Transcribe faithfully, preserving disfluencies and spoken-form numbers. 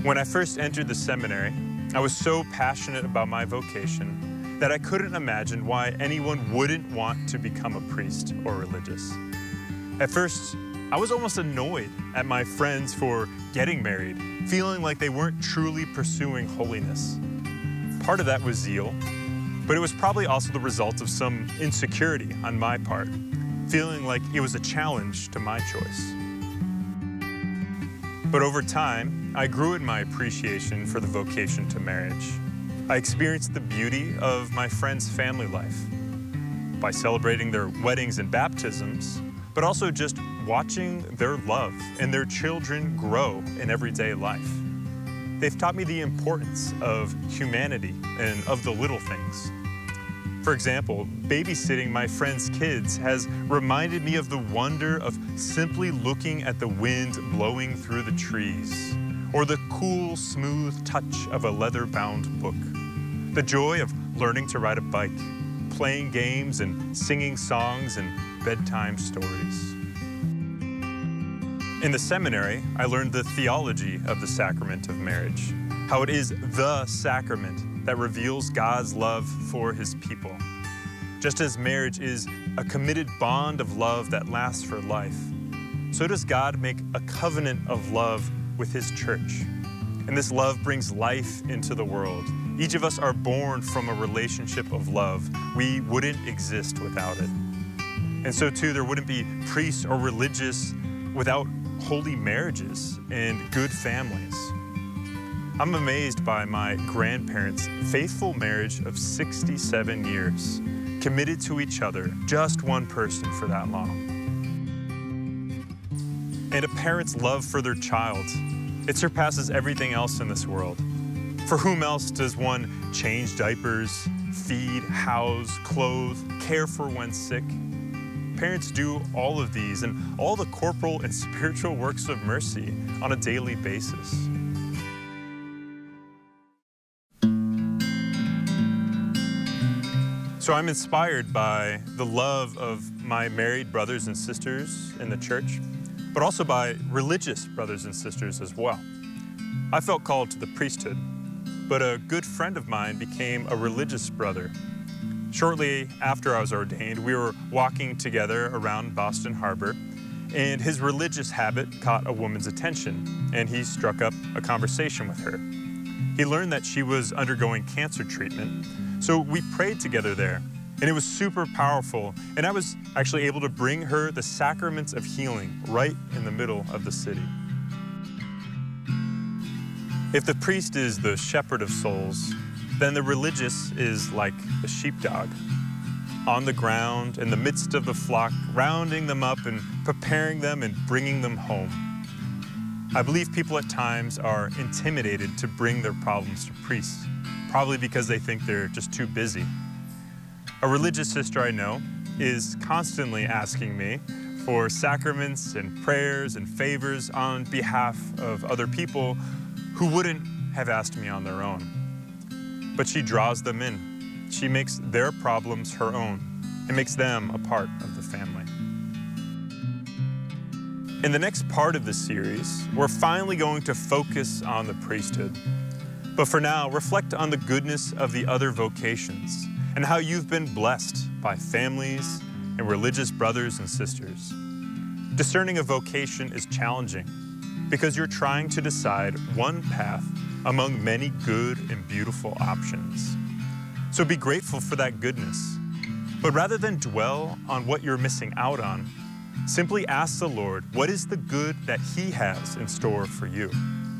When I first entered the seminary, I was so passionate about my vocation that I couldn't imagine why anyone wouldn't want to become a priest or religious. At first, I was almost annoyed at my friends for getting married, feeling like they weren't truly pursuing holiness. Part of that was zeal, but it was probably also the result of some insecurity on my part, feeling like it was a challenge to my choice. But over time, I grew in my appreciation for the vocation to marriage. I experienced the beauty of my friends' family life by celebrating their weddings and baptisms, but also just watching their love and their children grow in everyday life. They've taught me the importance of humanity and of the little things. For example, babysitting my friends' kids has reminded me of the wonder of simply looking at the wind blowing through the trees, or the cool, smooth touch of a leather-bound book. The joy of learning to ride a bike, playing games and singing songs and bedtime stories. In the seminary, I learned the theology of the sacrament of marriage, how it is the sacrament that reveals God's love for his people. Just as marriage is a committed bond of love that lasts for life, so does God make a covenant of love with his church. And this love brings life into the world. Each of us are born from a relationship of love. We wouldn't exist without it. And so too, there wouldn't be priests or religious without holy marriages and good families. I'm amazed by my grandparents' faithful marriage of sixty-seven years, committed to each other, just one person for that long. And a parent's love for their child, it surpasses everything else in this world. For whom else does one change diapers, feed, house, clothe, care for when sick? Parents do all of these and all the corporal and spiritual works of mercy on a daily basis. So I'm inspired by the love of my married brothers and sisters in the church, but also by religious brothers and sisters as well. I felt called to the priesthood, but a good friend of mine became a religious brother. Shortly after I was ordained, we were walking together around Boston Harbor, and his religious habit caught a woman's attention, and he struck up a conversation with her. He learned that she was undergoing cancer treatment, so we prayed together there, and it was super powerful, and I was actually able to bring her the sacraments of healing right in the middle of the city. If the priest is the shepherd of souls, then the religious is like the sheepdog, on the ground in the midst of the flock, rounding them up and preparing them and bringing them home. I believe people at times are intimidated to bring their problems to priests, probably because they think they're just too busy. A religious sister I know is constantly asking me for sacraments and prayers and favors on behalf of other people who wouldn't have asked me on their own. But she draws them in. She makes their problems her own and makes them a part of the family. In the next part of the series, we're finally going to focus on the priesthood. But for now, reflect on the goodness of the other vocations and how you've been blessed by families and religious brothers and sisters. Discerning a vocation is challenging because you're trying to decide one path among many good and beautiful options. So be grateful for that goodness. But rather than dwell on what you're missing out on, simply ask the Lord, what is the good that He has in store for you?